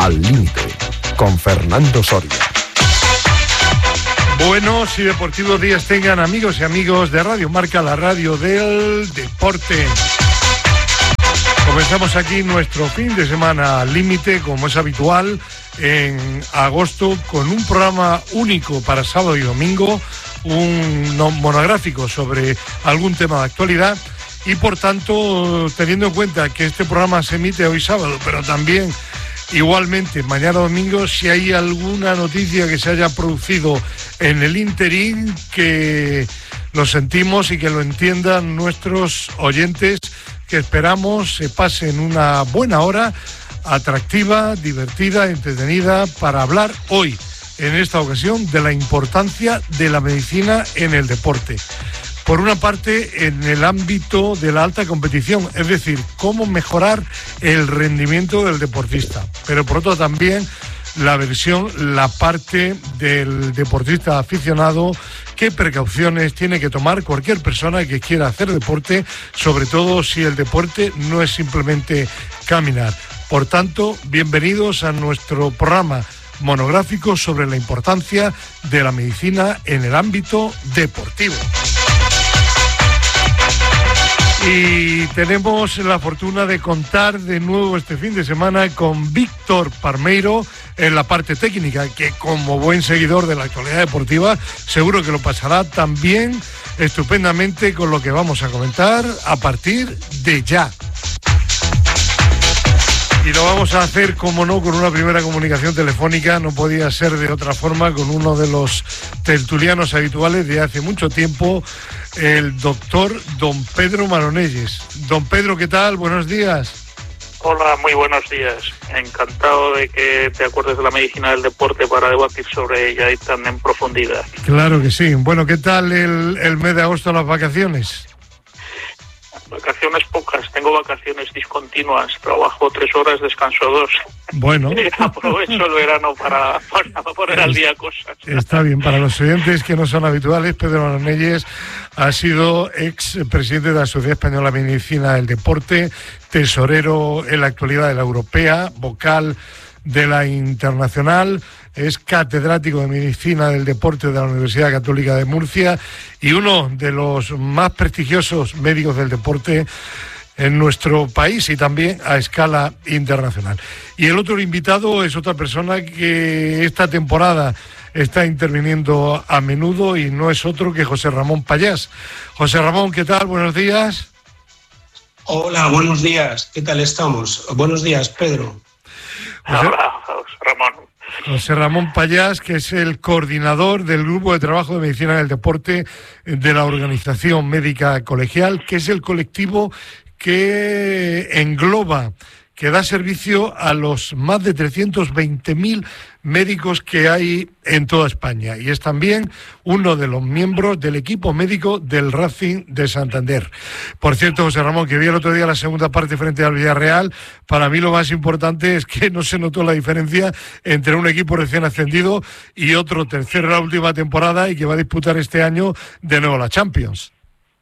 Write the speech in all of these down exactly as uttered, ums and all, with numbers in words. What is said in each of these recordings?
Al Límite, con Fernando Soria. Buenos y deportivos días tengan amigos y amigos de Radio Marca, la radio del deporte. Comenzamos aquí nuestro fin de semana al límite, como es habitual, en agosto, con un programa único para sábado y domingo, un monográfico sobre algún tema de actualidad y, por tanto, teniendo en cuenta que este programa se emite hoy sábado, pero también igualmente mañana domingo, si hay alguna noticia que se haya producido en el interín, que lo sentimos y que lo entiendan nuestros oyentes, que esperamos se pasen una buena hora atractiva, divertida, entretenida, para hablar hoy, en esta ocasión, de la importancia de la medicina en el deporte. Por una parte, en el ámbito de la alta competición, es decir, cómo mejorar el rendimiento del deportista. Pero por otro también la versión, la parte del deportista aficionado, qué precauciones tiene que tomar cualquier persona que quiera hacer deporte, sobre todo si el deporte no es simplemente caminar. Por tanto, bienvenidos a nuestro programa monográfico sobre la importancia de la medicina en el ámbito deportivo. Y tenemos la fortuna de contar de nuevo este fin de semana con Víctor Parmeiro en la parte técnica, que como buen seguidor de la actualidad deportiva seguro que lo pasará también estupendamente con lo que vamos a comentar a partir de ya. Y lo vamos a hacer, como no, con una primera comunicación telefónica, no podía ser de otra forma, con uno de los tertulianos habituales de hace mucho tiempo, el doctor don Pedro Maronelles. Don Pedro, ¿qué tal? Buenos días. Hola, muy buenos días. Encantado de que te acuerdes de la medicina del deporte para debatir sobre ella y tan en profundidad. Claro que sí. Bueno, ¿qué tal el, el mes de agosto, las vacaciones? Vacaciones pocas, tengo vacaciones discontinuas, trabajo tres horas, descanso dos. Bueno. Aprovecho el verano para, para poner al día cosas. Está bien, para los oyentes que no son habituales, Pedro Maronelles ha sido ex presidente de la Sociedad Española de Medicina del Deporte, tesorero en la actualidad de la Europea, vocal de la Internacional, es catedrático de Medicina del Deporte de la Universidad Católica de Murcia y uno de los más prestigiosos médicos del deporte en nuestro país y también a escala internacional. Y el otro invitado es otra persona que esta temporada está interviniendo a menudo y no es otro que José Ramón Pallás. José Ramón, ¿qué tal? Buenos días. Hola, buenos días. ¿Qué tal estamos? Buenos días, Pedro. José... Hola, Ramón. José Ramón Pallás, que es el coordinador del Grupo de Trabajo de Medicina del Deporte de la Organización Médica Colegial, que es el colectivo que engloba, que da servicio a los más de trescientos veinte mil médicos que hay en toda España. Y es también uno de los miembros del equipo médico del Racing de Santander. Por cierto, José Ramón, que vi el otro día la segunda parte frente al Villarreal, para mí lo más importante es que no se notó la diferencia entre un equipo recién ascendido y otro tercero en la última temporada y que va a disputar este año de nuevo la Champions.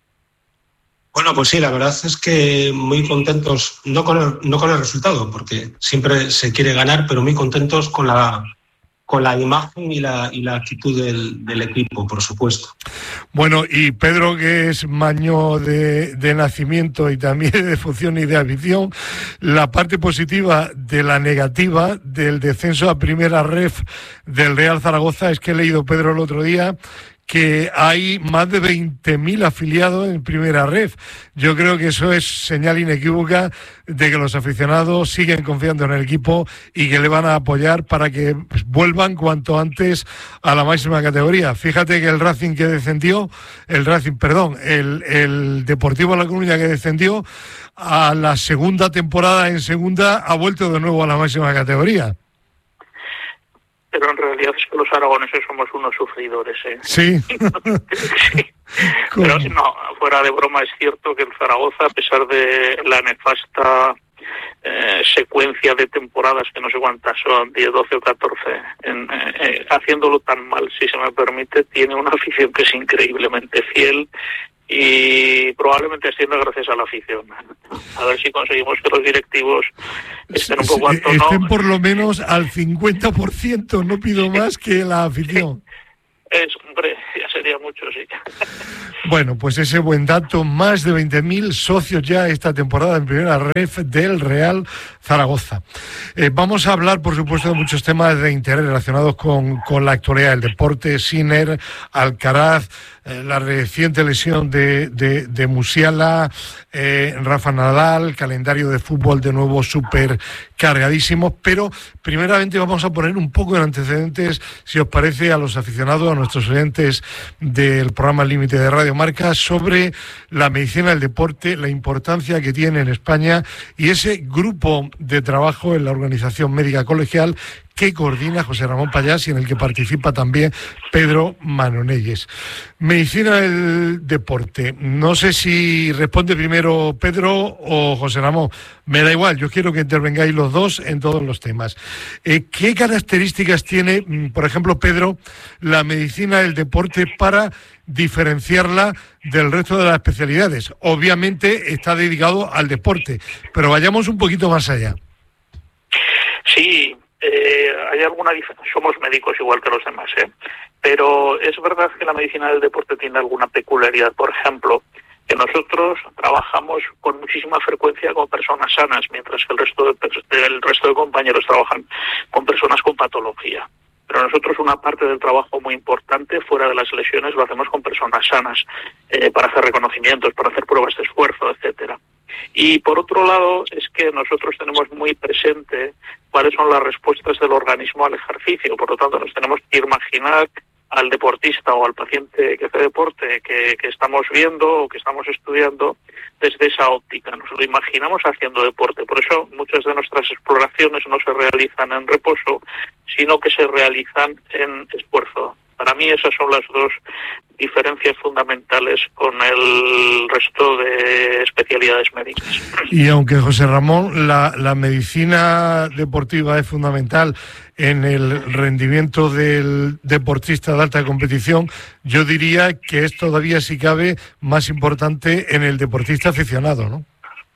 Bueno, pues sí, la verdad es que muy contentos, no con el, no con el resultado, porque siempre se quiere ganar, pero muy contentos con la con la imagen y la y la actitud del, del equipo, por supuesto. Bueno, y Pedro, que es maño de, de nacimiento y también de función y de afición, la parte positiva de la negativa del descenso a primera ref del Real Zaragoza es que he leído, Pedro, el otro día, que hay más de veinte mil afiliados en primera ref. Yo creo que eso es señal inequívoca de que los aficionados siguen confiando en el equipo y que le van a apoyar para que pues, vuelvan cuanto antes a la máxima categoría. Fíjate que el Racing que descendió, el Racing, perdón, el, el Deportivo La Coruña que descendió a la segunda temporada en segunda ha vuelto de nuevo a la máxima categoría. Pero en realidad es que los aragoneses somos unos sufridores, ¿eh? Sí. Sí. Pero no, fuera de broma, es cierto que el Zaragoza, a pesar de la nefasta eh, secuencia de temporadas, que no sé cuántas son, diez, doce o catorce, en, eh, haciéndolo tan mal, si se me permite, tiene una afición que es increíblemente fiel y probablemente ascienda gracias a la afición. A ver si conseguimos que los directivos estén un poco al tono. Estén por lo menos al cincuenta por ciento, no pido más que la afición. Es, hombre, ya sería mucho, sí. Bueno, pues ese buen dato, más de veinte mil socios ya esta temporada en primera ref del Real Zaragoza. Eh, vamos a hablar, por supuesto, de muchos temas de interés relacionados con, con la actualidad del deporte, Sinner, Alcaraz, eh, la reciente lesión de, de, de Musiala, eh, Rafa Nadal, calendario de fútbol de nuevo súper cargadísimo, pero primeramente vamos a poner un poco de antecedentes, si os parece, a los aficionados, a nuestros oyentes del programa Límite de Radio Marca, sobre la medicina del deporte, la importancia que tiene en España y ese grupo de trabajo en la Organización Médica Colegial que coordina José Ramón Pallás y en el que participa también Pedro Manonelles. Medicina del deporte. No sé si responde primero Pedro o José Ramón. Me da igual, yo quiero que intervengáis los dos en todos los temas. Eh, ¿Qué características tiene, por ejemplo, Pedro, la medicina del deporte para diferenciarla del resto de las especialidades? Obviamente está dedicado al deporte, pero vayamos un poquito más allá. Sí. Eh, hay alguna diferencia, somos médicos igual que los demás, ¿eh? Pero es verdad que la medicina del deporte tiene alguna peculiaridad. Por ejemplo, que nosotros trabajamos con muchísima frecuencia con personas sanas, mientras que el resto de, el resto de compañeros trabajan con personas con patología. Pero nosotros una parte del trabajo muy importante fuera de las lesiones lo hacemos con personas sanas, eh, para hacer reconocimientos, para hacer pruebas de esfuerzo, etcétera. Y por otro lado es que nosotros tenemos muy presente cuáles son las respuestas del organismo al ejercicio. Por lo tanto, nos tenemos que imaginar al deportista o al paciente que hace deporte que, que estamos viendo o que estamos estudiando desde esa óptica. Nos lo imaginamos haciendo deporte. Por eso muchas de nuestras exploraciones no se realizan en reposo, sino que se realizan en esfuerzo. Para mí esas son las dos diferencias fundamentales con el resto de especialidades médicas. Y aunque, José Ramón, la, la medicina deportiva es fundamental en el rendimiento del deportista de alta competición, yo diría que es todavía, si cabe, más importante en el deportista aficionado, ¿no?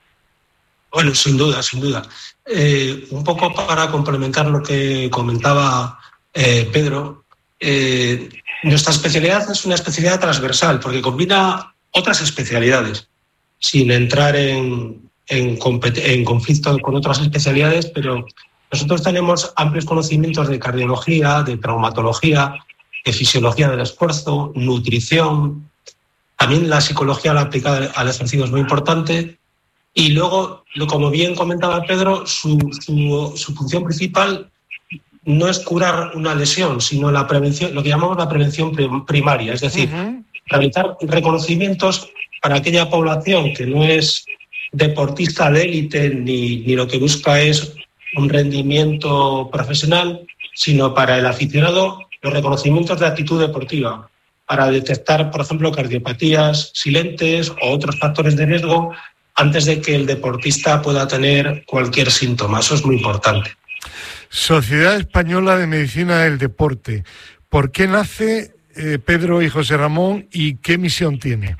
Bueno, sin duda, sin duda. Eh, un poco para complementar lo que comentaba eh, Pedro, Eh, nuestra especialidad es una especialidad transversal porque combina otras especialidades sin entrar en, en, en conflicto con otras especialidades, pero nosotros tenemos amplios conocimientos de cardiología, de traumatología, de fisiología del esfuerzo, nutrición, también la psicología aplicada al ejercicio es muy importante y luego, como bien comentaba Pedro, su, su, su función principal no es curar una lesión, sino la prevención, lo que llamamos la prevención primaria, es decir, uh-huh. realizar reconocimientos para aquella población que no es deportista de élite ni, ni lo que busca es un rendimiento profesional, sino para el aficionado los reconocimientos de actitud deportiva, para detectar, por ejemplo, cardiopatías silentes o otros factores de riesgo antes de que el deportista pueda tener cualquier síntoma. Eso es muy importante. Sociedad Española de Medicina del Deporte. ¿Por qué nace, eh, Pedro y José Ramón, y qué misión tiene?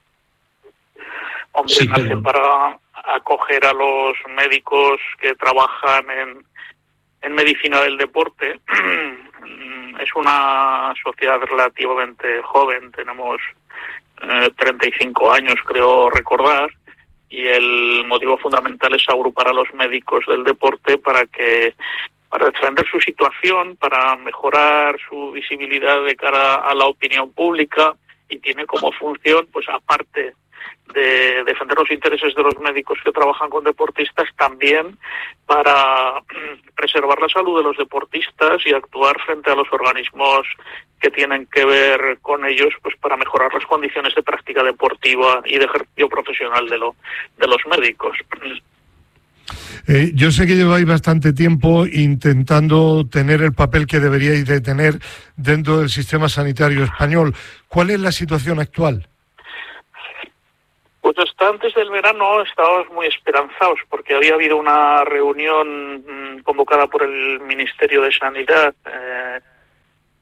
Hombre, sí, nace pero... para acoger a los médicos que trabajan en, en medicina del deporte. Es una sociedad relativamente joven, tenemos eh, treinta y cinco años, creo recordar, y el motivo fundamental es agrupar a los médicos del deporte para que para defender su situación, para mejorar su visibilidad de cara a la opinión pública, y tiene como función, pues aparte de defender los intereses de los médicos que trabajan con deportistas, también para preservar la salud de los deportistas y actuar frente a los organismos que tienen que ver con ellos, pues para mejorar las condiciones de práctica deportiva y de ejercicio profesional de, lo, de los médicos. Eh, yo sé que lleváis bastante tiempo intentando tener el papel que deberíais de tener dentro del sistema sanitario español. ¿Cuál es la situación actual? Pues hasta antes del verano estábamos muy esperanzados porque había habido una reunión mmm, convocada por el Ministerio de Sanidad eh,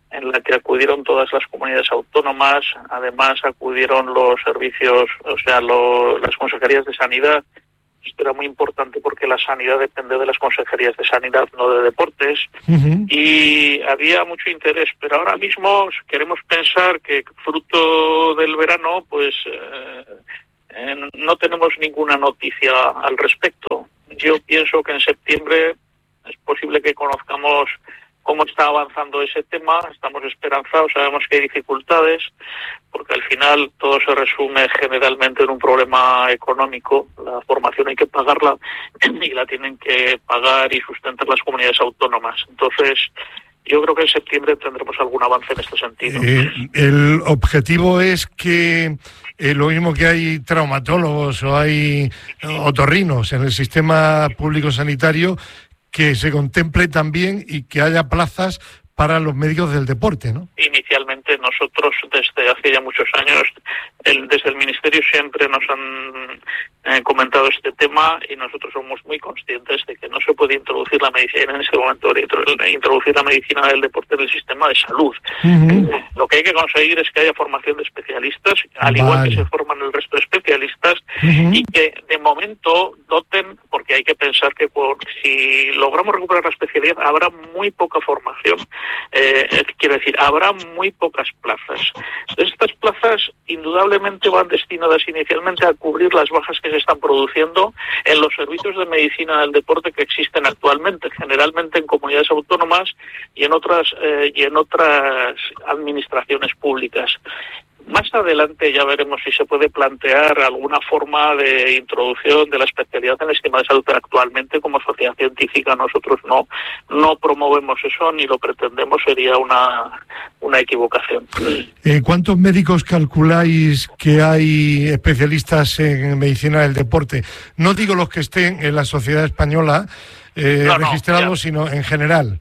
en la que acudieron todas las comunidades autónomas, además acudieron los servicios, o sea, lo, las consejerías de sanidad. Esto era muy importante porque la sanidad depende de las consejerías de sanidad, no de deportes, uh-huh. y había mucho interés, pero ahora mismo queremos pensar que fruto del verano, pues eh, eh, no tenemos ninguna noticia al respecto. Yo pienso que en septiembre es posible que conozcamos cómo está avanzando ese tema. Estamos esperanzados, sabemos que hay dificultades, porque al final todo se resume generalmente en un problema económico. La formación hay que pagarla y la tienen que pagar y sustentar las comunidades autónomas. Entonces, yo creo que en septiembre tendremos algún avance en este sentido. Eh, el objetivo es que eh, lo mismo que hay traumatólogos o hay otorrinos en el sistema público sanitario, que se contemple también y que haya plazas para los médicos del deporte, ¿no? Inicialmente nosotros, desde hace ya muchos años, el, desde el Ministerio siempre nos han eh, comentado este tema y nosotros somos muy conscientes de que no se puede introducir la medicina en este momento, introducir la medicina del deporte en el sistema de salud. Uh-huh. Lo que hay que conseguir es que haya formación de especialistas, al vale. igual que se forman el resto de especialistas, uh-huh. y que de momento doten, porque hay que pensar que por, si logramos recuperar la especialidad habrá muy poca formación. Eh, quiero decir, habrá muy pocas plazas. Entonces, estas plazas indudablemente van destinadas inicialmente a cubrir las bajas que se están produciendo en los servicios de medicina del deporte que existen actualmente, generalmente en comunidades autónomas y en otras eh, y en otras administraciones públicas. Más adelante ya veremos si se puede plantear alguna forma de introducción de la especialidad en el sistema de salud, pero actualmente como sociedad científica nosotros no no promovemos eso ni lo pretendemos, sería una una equivocación. Eh, ¿Cuántos médicos calculáis que hay especialistas en medicina del deporte? No digo los que estén en la sociedad española eh, no, registrados, no, sino en general.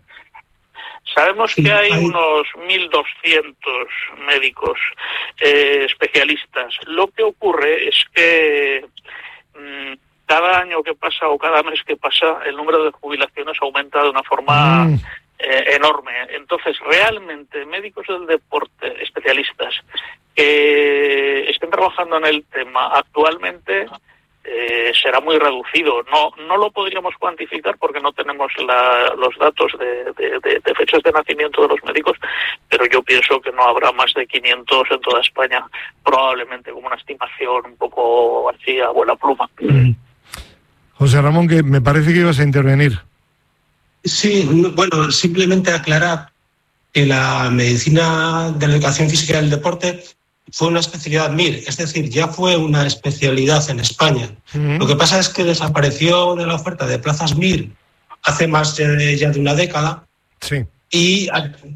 Sabemos que hay unos mil doscientos médicos eh, especialistas. Lo que ocurre es que mmm, cada año que pasa o cada mes que pasa el número de jubilaciones aumenta de una forma mm. eh, enorme. Entonces, realmente, médicos del deporte, especialistas, que estén trabajando en el tema actualmente, Eh, será muy reducido. No no lo podríamos cuantificar porque no tenemos la, los datos de, de, de, de fechas de nacimiento de los médicos, pero yo pienso que no habrá más de quinientos en toda España, probablemente como una estimación un poco así a buena pluma. Mm. José Ramón, que me parece que ibas a intervenir. Sí, bueno, simplemente aclarar que la medicina de la educación física y del deporte fue una especialidad M I R, es decir, ya fue una especialidad en España. Uh-huh. Lo que pasa es que desapareció de la oferta de plazas M I R hace más de, ya de una década. Sí. Y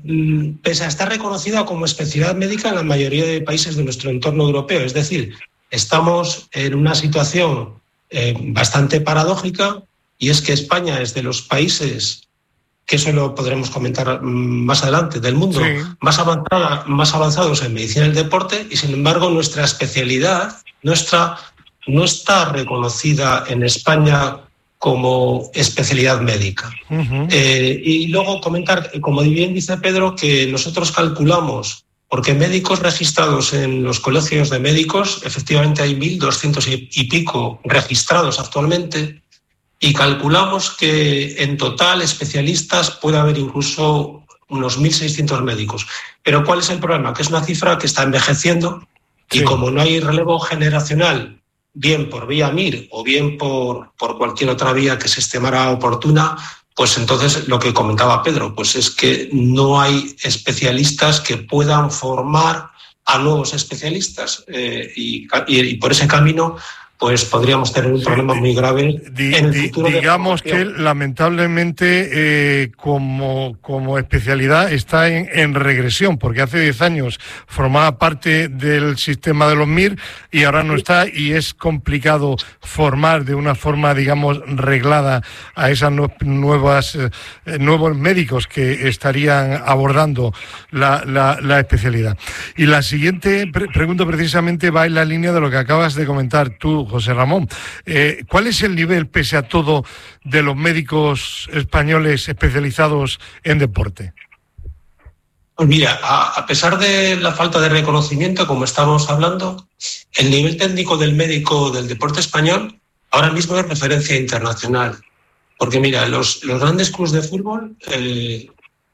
pese a estar reconocida como especialidad médica en la mayoría de países de nuestro entorno europeo, es decir, estamos en una situación eh, bastante paradójica, y es que España es de los países, que eso lo podremos comentar más adelante, del mundo, sí. más avanzada, más avanzados en medicina del deporte, y sin embargo nuestra especialidad nuestra no está reconocida en España como especialidad médica. Uh-huh. Eh, y luego comentar, como bien dice Pedro, que nosotros calculamos, porque médicos registrados en los colegios de médicos, efectivamente hay mil doscientos y, y pico registrados actualmente, y calculamos que en total especialistas puede haber incluso unos mil seiscientos médicos. Pero ¿cuál es el problema? Que es una cifra que está envejeciendo, sí. y como no hay relevo generacional, bien por vía M I R o bien por, por cualquier otra vía que se estimara oportuna, pues entonces lo que comentaba Pedro, pues es que no hay especialistas que puedan formar a nuevos especialistas, eh, y, y, y por ese camino pues podríamos tener un problema muy grave di, en el di, futuro. Digamos que lamentablemente eh, como, como especialidad está en, en regresión, porque hace diez años formaba parte del sistema de los M I R y ahora no está, y es complicado formar de una forma, digamos, reglada a esas nuevas eh, nuevos médicos que estarían abordando la, la, la especialidad. Y la siguiente pre- pregunta precisamente va en la línea de lo que acabas de comentar tú, José Ramón. Eh, ¿Cuál es el nivel, pese a todo, de los médicos españoles especializados en deporte? Pues mira, a, a pesar de la falta de reconocimiento, como estamos hablando, el nivel técnico del médico del deporte español ahora mismo es referencia internacional. Porque mira, los, los grandes clubes de fútbol, eh,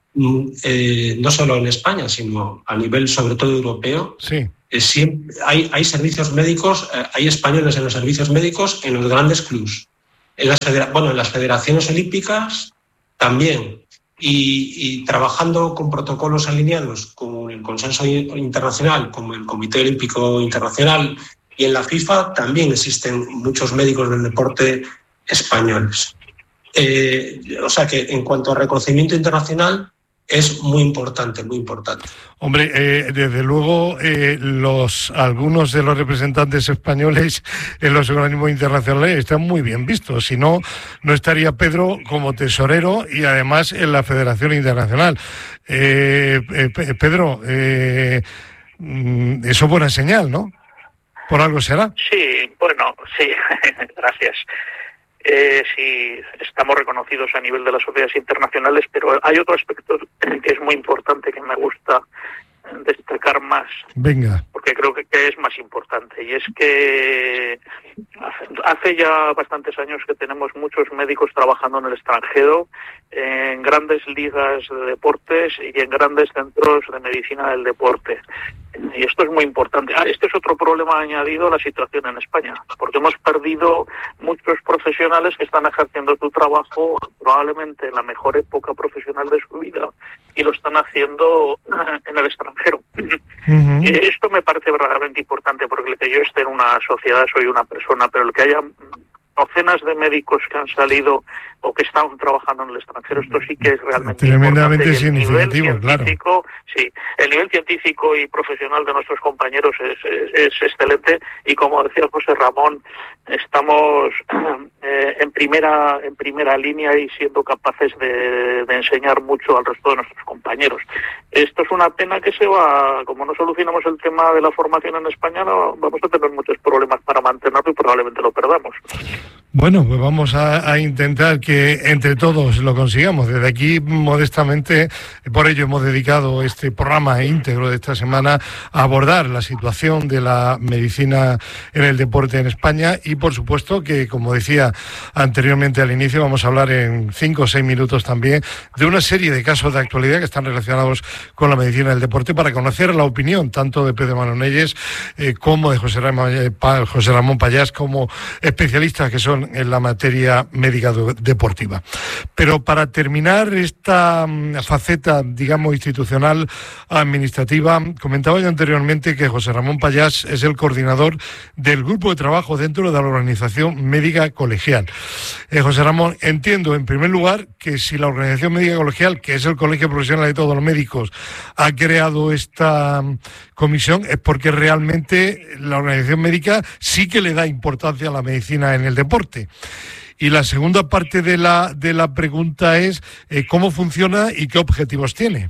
eh, no solo en España, sino a nivel sobre todo europeo, sí. eh, siempre hay, hay servicios médicos, eh, hay españoles en los servicios médicos en los grandes clubes. En las, federa- bueno, en las federaciones olímpicas también. Y, y trabajando con protocolos alineados con el consenso internacional, como el Comité Olímpico Internacional y en la FIFA, también existen muchos médicos del deporte españoles. Eh, o sea que en cuanto a reconocimiento internacional es muy importante, muy importante. Hombre, eh, desde luego eh, los algunos de los representantes españoles en los organismos internacionales están muy bien vistos. Si no, no estaría Pedro como tesorero y además en la Federación Internacional. Eh, eh, Pedro, eh, eso es buena señal, ¿no? Por algo será. Sí, bueno, sí, gracias. Eh, sí, estamos reconocidos a nivel de las sociedades internacionales, pero hay otro aspecto que es muy importante, que me gusta destacar más. Venga. Porque creo que, que es más importante, y es que hace ya bastantes años que tenemos muchos médicos trabajando en el extranjero, en grandes ligas de deportes y en grandes centros de medicina del deporte. Y esto es muy importante. Ah, este es otro problema añadido a la situación en España, porque hemos perdido muchos profesionales que están ejerciendo su trabajo probablemente en la mejor época profesional de su vida y lo están haciendo en el extranjero. Uh-huh. Esto me parece verdaderamente importante, porque el que yo esté en una sociedad soy una persona, pero el que haya docenas de médicos que han salido o que están trabajando en el extranjero, esto sí que es realmente tremendamente importante. significativo, el nivel científico, claro. Sí, el nivel científico y profesional de nuestros compañeros es, es, es excelente, y como decía José Ramón, estamos eh, en primera en primera línea y siendo capaces de, de enseñar mucho al resto de nuestros compañeros. Esto es una pena que se va, como no solucionamos el tema de la formación en España, no, vamos a tener muchos problemas para mantenerlo y probablemente lo perdamos. Bueno, pues vamos a, a intentar que entre todos lo consigamos. Desde aquí, modestamente, por ello hemos dedicado este programa íntegro de esta semana a abordar la situación de la medicina en el deporte en España y, por supuesto, que, como decía anteriormente al inicio, vamos a hablar en cinco o seis minutos también de una serie de casos de actualidad que están relacionados con la medicina del deporte, para conocer la opinión tanto de Pedro Manonelles eh, como de José Ramón, eh, pa, José Ramón Pallás, como especialistas que son en la materia médica deportiva. Pero para terminar esta faceta, digamos, institucional administrativa, comentaba yo anteriormente que José Ramón Pallás es el coordinador del grupo de trabajo dentro de la Organización Médica Colegial. Eh, José Ramón, entiendo en primer lugar que si la Organización Médica Colegial, que es el colegio profesional de todos los médicos, ha creado esta comisión, es porque realmente la organización médica sí que le da importancia a la medicina en el deporte. Y la segunda parte de la de la pregunta es eh, ¿cómo funciona y qué objetivos tiene?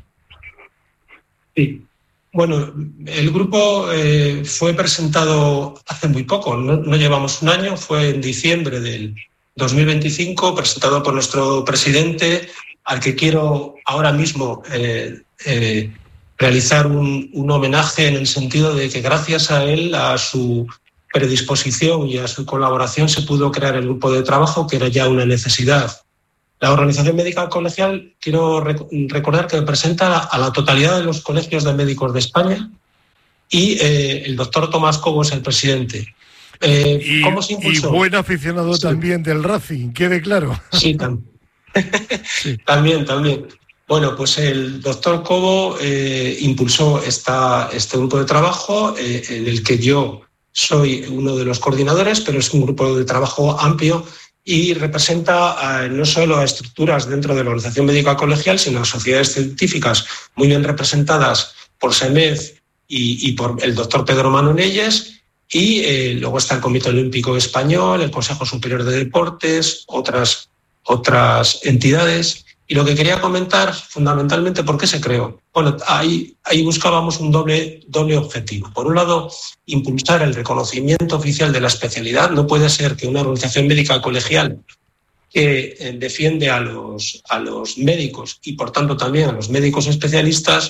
Sí. Bueno, el grupo eh, fue presentado hace muy poco, no, no llevamos un año, fue en diciembre del dos mil veinticinco, presentado por nuestro presidente, al que quiero ahora mismo eh, eh, realizar un, un homenaje, en el sentido de que gracias a él, a su predisposición y a su colaboración, se pudo crear el grupo de trabajo, que era ya una necesidad. La Organización Médica Colegial, quiero rec- recordar que representa a la totalidad de los colegios de médicos de España, y eh, el doctor Tomás Cobo es el presidente. Eh, y, ¿Cómo se impulsó? Y buen aficionado sí. también del Racing, quede claro. Sí, tam- sí. también, también. Bueno, pues el doctor Cobo eh, impulsó esta, este grupo de trabajo, eh, en el que yo soy uno de los coordinadores, pero es un grupo de trabajo amplio y representa a, no solo a estructuras dentro de la Organización Médica Colegial, sino a sociedades científicas muy bien representadas por SEMED y, y por el doctor Pedro Manonelles, y eh, luego está el Comité Olímpico Español, el Consejo Superior de Deportes, otras, otras entidades. Y lo que quería comentar, fundamentalmente, ¿por qué se creó? Bueno, ahí, ahí buscábamos un doble, doble objetivo. Por un lado, impulsar el reconocimiento oficial de la especialidad. No puede ser que una organización médica colegial que eh, defiende a los, a los médicos y, por tanto, también a los médicos especialistas,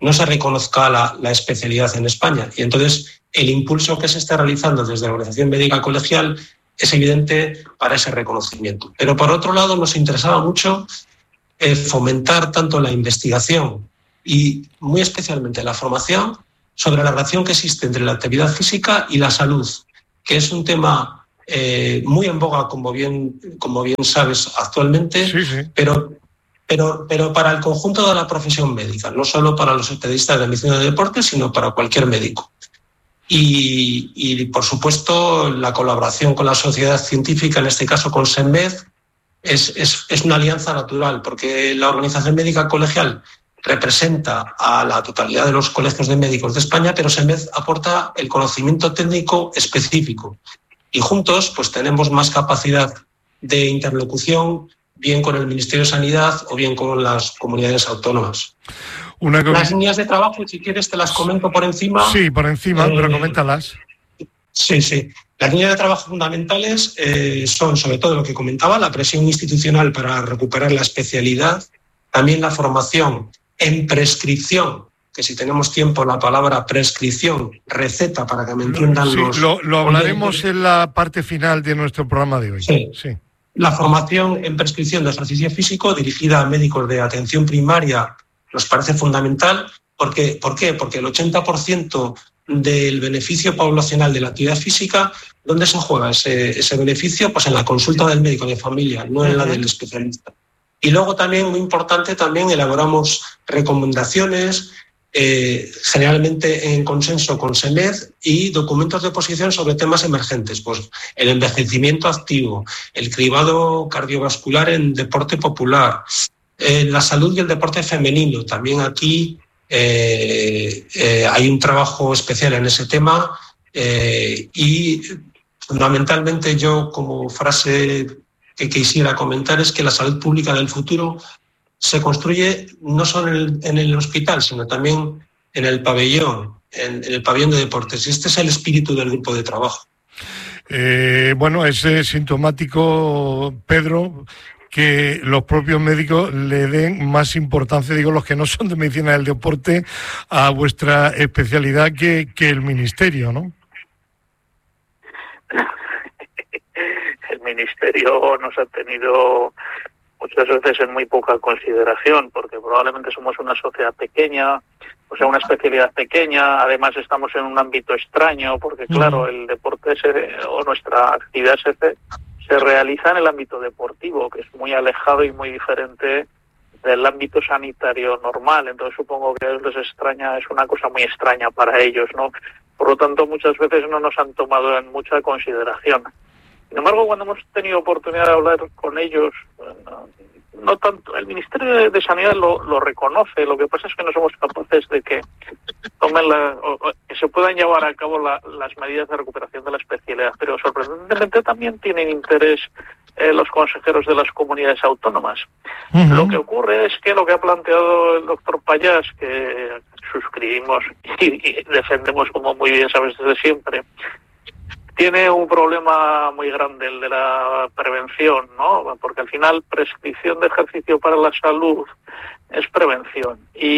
no se reconozca la, la especialidad en España. Y entonces el impulso que se está realizando desde la Organización Médica Colegial es evidente para ese reconocimiento. Pero por otro lado nos interesaba mucho eh, fomentar tanto la investigación y muy especialmente la formación sobre la relación que existe entre la actividad física y la salud, que es un tema eh, muy en boga, como bien, como bien sabes actualmente, sí, sí. pero Pero, pero para el conjunto de la profesión médica, no solo para los especialistas de medicina de deporte, sino para cualquier médico. Y, y, por supuesto, la colaboración con la sociedad científica, en este caso con SENMED, es, es, es una alianza natural, porque la Organización Médica Colegial representa a la totalidad de los colegios de médicos de España, pero SENMED aporta el conocimiento técnico específico. Y juntos pues tenemos más capacidad de interlocución, bien con el Ministerio de Sanidad o bien con las comunidades autónomas. Una com- las líneas de trabajo, si quieres, te las comento por encima. Sí, por encima, eh, pero coméntalas. Sí, sí. Las líneas de trabajo fundamentales eh, son, sobre todo lo que comentaba, la presión institucional para recuperar la especialidad, también la formación en prescripción, que si tenemos tiempo la palabra prescripción, receta, para que me entiendan sí, los... Lo, lo hablaremos en la parte final de nuestro programa de hoy. Sí. sí. La formación en prescripción de ejercicio físico dirigida a médicos de atención primaria nos parece fundamental. ¿Por qué? ¿Por qué? Porque el ochenta por ciento del beneficio poblacional de la actividad física, ¿dónde se juega ese, ese beneficio? Pues en la consulta del médico de familia, no en la del especialista. Y luego también, muy importante, también elaboramos recomendaciones, eh, generalmente en consenso con SENMED, y documentos de posición sobre temas emergentes, pues el envejecimiento activo, el cribado cardiovascular en deporte popular, eh, la salud y el deporte femenino. También aquí eh, eh, hay un trabajo especial en ese tema eh, y fundamentalmente yo, como frase que quisiera comentar, es que la salud pública del futuro se construye no solo en el, en el hospital, sino también en el pabellón, en, en el pabellón de deportes. Y este es el espíritu del grupo de trabajo. Eh, bueno, es eh, sintomático, Pedro, que los propios médicos le den más importancia, digo, los que no son de medicina del deporte, a vuestra especialidad que, que el Ministerio, ¿no? El Ministerio nos ha tenido muchas veces en muy poca consideración, porque probablemente somos una sociedad pequeña, o sea, una especialidad pequeña. Además estamos en un ámbito extraño, porque claro, el deporte se, o nuestra actividad se, se realiza en el ámbito deportivo, que es muy alejado y muy diferente del ámbito sanitario normal. Entonces supongo que les extraña, es una cosa muy extraña para ellos, ¿no? Por lo tanto, muchas veces no nos han tomado en mucha consideración. Sin embargo, cuando hemos tenido oportunidad de hablar con ellos, no, no tanto, el Ministerio de Sanidad lo, lo reconoce. Lo que pasa es que no somos capaces de que tomen la, o, o, que se puedan llevar a cabo la, las medidas de recuperación de la especialidad. Pero sorprendentemente también tienen interés eh, los consejeros de las comunidades autónomas. Uh-huh. Lo que ocurre es que lo que ha planteado el doctor Payás, que suscribimos y, y defendemos, como muy bien sabes, desde siempre, tiene un problema muy grande, el de la prevención, ¿no? Porque al final prescripción de ejercicio para la salud es prevención,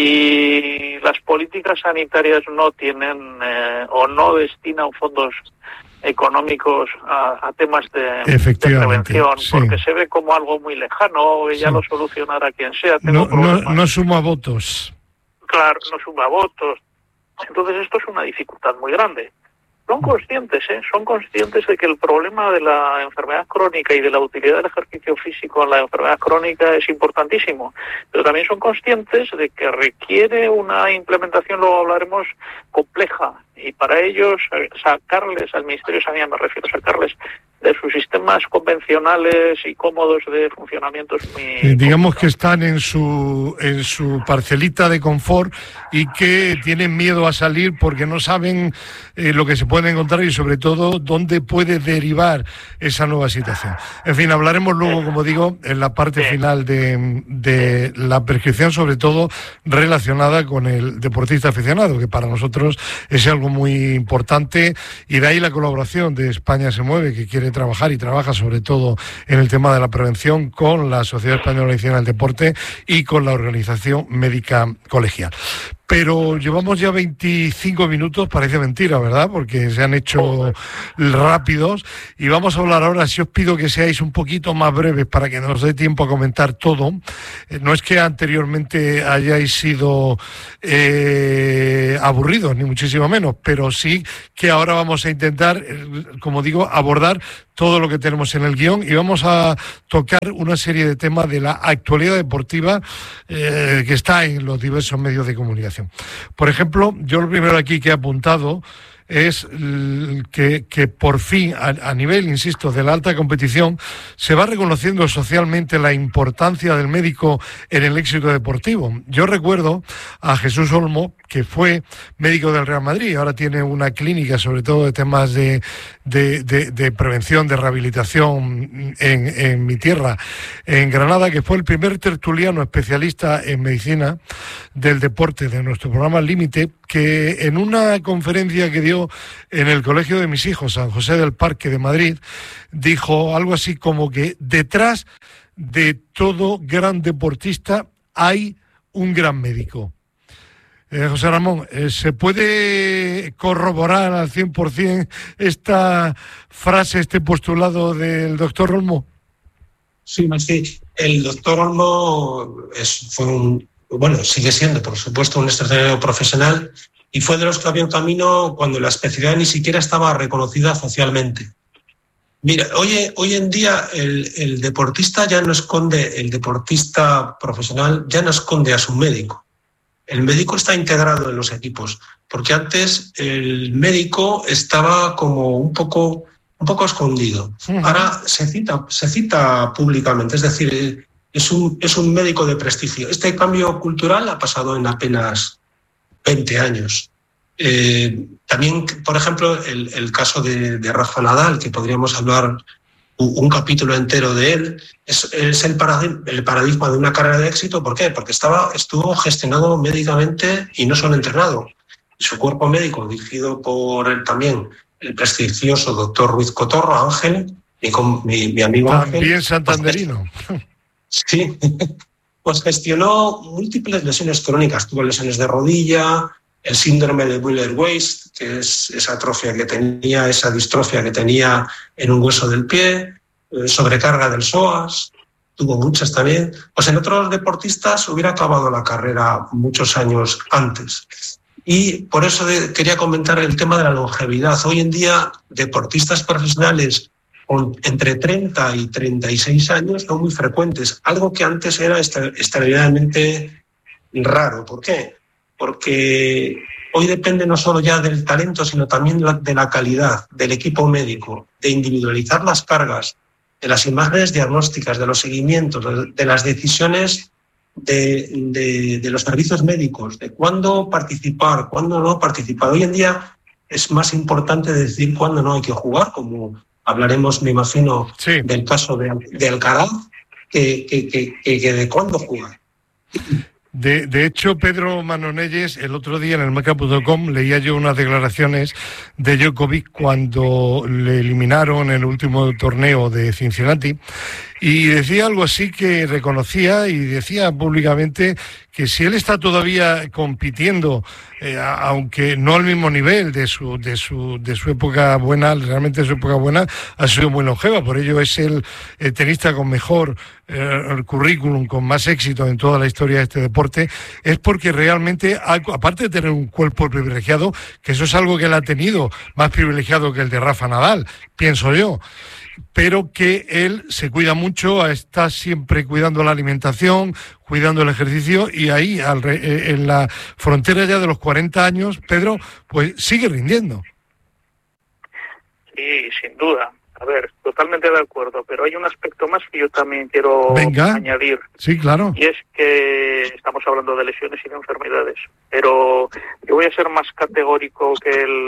y las políticas sanitarias no tienen eh, o no destinan fondos económicos a, a temas de, de prevención, sí, porque se ve como algo muy lejano, que ya sí lo solucionará quien sea. No, no, no suma votos. Claro, no suma votos. Entonces esto es una dificultad muy grande. Son conscientes, ¿eh? Son conscientes de que el problema de la enfermedad crónica y de la utilidad del ejercicio físico en la enfermedad crónica es importantísimo, pero también son conscientes de que requiere una implementación, luego hablaremos, compleja, y para ellos sacarles al Ministerio de Sanidad, me refiero, sacarles de sus sistemas convencionales y cómodos de funcionamiento es muy... Eh, digamos que están en su en su parcelita de confort y que tienen miedo a salir porque no saben eh, lo que se puede encontrar y sobre todo dónde puede derivar esa nueva situación. En fin, hablaremos luego, como digo, en la parte final de, de la prescripción, sobre todo relacionada con el deportista aficionado, que para nosotros es algo muy importante, y de ahí la colaboración de España se mueve, que quiere trabajar y trabaja sobre todo en el tema de la prevención con la Sociedad Española de Medicina del Deporte y con la Organización Médica Colegial. pero llevamos ya veinticinco minutos, parece mentira, ¿verdad? Porque se han hecho rápidos y vamos a hablar ahora, si os pido que seáis un poquito más breves para que nos dé tiempo a comentar todo. Eh, no es que anteriormente hayáis sido eh, aburridos, ni muchísimo menos, pero sí que ahora vamos a intentar, eh, como digo, abordar todo lo que tenemos en el guión y vamos a tocar una serie de temas de la actualidad deportiva eh, que está en los diversos medios de comunicación. Por ejemplo, yo lo primero aquí que he apuntado es que, que por fin, a, a nivel, insisto, de la alta competición, se va reconociendo socialmente la importancia del médico en el éxito deportivo. Yo recuerdo a Jesús Olmo, que fue médico del Real Madrid, y ahora tiene una clínica, sobre todo de temas de, de, de, de prevención, de rehabilitación en, en mi tierra, en Granada, que fue el primer tertuliano especialista en medicina del deporte de nuestro programa Límite, que en una conferencia que dio en el colegio de mis hijos, San José del Parque de Madrid, dijo algo así como que detrás de todo gran deportista hay un gran médico. Eh, José Ramón, eh, ¿se puede corroborar al cien por ciento esta frase, este postulado del doctor Olmo? Sí, sí. El doctor Olmo es, fue un, bueno, sigue siendo, por supuesto, un extraordinario profesional y fue de los que abrió camino cuando la especialidad ni siquiera estaba reconocida socialmente. Mira, hoy, hoy en día el, el deportista ya no esconde, el deportista profesional ya no esconde a su médico. El médico está integrado en los equipos, porque antes el médico estaba como un poco, un poco escondido. Ahora se cita, se cita públicamente, es decir, es un, es un médico de prestigio. Este cambio cultural ha pasado en apenas veinte años. Eh, también, por ejemplo, el, el caso de, de Rafa Nadal, que podríamos hablar un, un capítulo entero de él, es, es el, paradigma, el paradigma de una carrera de éxito. ¿Por qué? Porque estaba, estuvo gestionado médicamente y no solo entrenado. Su cuerpo médico, dirigido por él también, el prestigioso doctor Ruiz Cotorro, Ángel, mi, mi, mi amigo Ángel. También santanderino. Pues, sí, pues gestionó múltiples lesiones crónicas. Tuvo lesiones de rodilla, el síndrome de Wheeler-Waist, que es esa atrofia que tenía, esa distrofia que tenía en un hueso del pie, eh, sobrecarga del psoas, tuvo muchas también. Pues en otros deportistas hubiera acabado la carrera muchos años antes. Y por eso de, quería comentar el tema de la longevidad. Hoy en día, deportistas profesionales con entre treinta y treinta y seis años son muy frecuentes, algo que antes era extraordinariamente raro. ¿Por qué? Porque hoy depende no solo ya del talento, sino también de la calidad del equipo médico, de individualizar las cargas, de las imágenes diagnósticas, de los seguimientos, de las decisiones de, de, de los servicios médicos, de cuándo participar, cuándo no participar. Hoy en día es más importante decir cuándo no hay que jugar, como hablaremos, me imagino, sí, del caso de, de Alcaraz, que, que, que, que de cuándo jugar. De, de hecho, Pedro Manonelles, el otro día en el Marca punto com leía yo unas declaraciones de Djokovic cuando le eliminaron en el último torneo de Cincinnati y decía algo así que reconocía y decía públicamente que si él está todavía compitiendo, eh, aunque no al mismo nivel de su de su de su época buena, realmente su época buena ha sido muy longeva, por ello es el, el tenista con mejor eh, el currículum, con más éxito en toda la historia de este deporte, es porque realmente, aparte de tener un cuerpo privilegiado, que eso es algo que él ha tenido, más privilegiado que el de Rafa Nadal, pienso yo, pero que él se cuida mucho, está siempre cuidando la alimentación, cuidando el ejercicio y ahí, al, en la frontera ya de los cuarenta años, Pedro, pues sigue rindiendo. Sí, sin duda. A ver, totalmente de acuerdo, pero hay un aspecto más que yo también quiero Venga. añadir. Sí, claro. Y es que estamos hablando de lesiones y de enfermedades, pero yo voy a ser más categórico que el...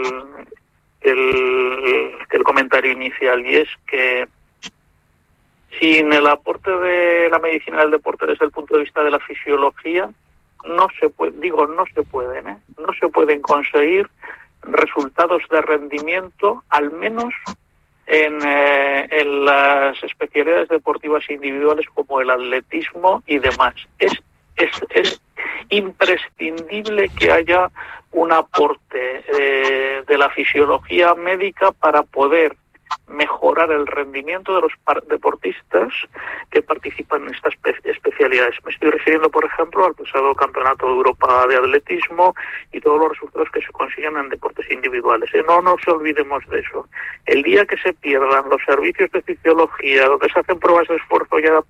El, el comentario inicial, y es que sin el aporte de la medicina del deporte desde el punto de vista de la fisiología, no se puede, digo, no se pueden, ¿eh? no se pueden conseguir resultados de rendimiento, al menos en, eh, en las especialidades deportivas individuales como el atletismo y demás. Es, es, es imprescindible que haya un aporte eh, de la fisiología médica para poder mejorar el rendimiento de los deportistas que participan en estas espe especialidades. Me estoy refiriendo, por ejemplo, al pasado Campeonato de Europa de Atletismo y todos los resultados que se consiguen en deportes individuales. ¿eh? No nos olvidemos de eso. El día que se pierdan los servicios de fisiología, donde se hacen pruebas de esfuerzo y adaptación,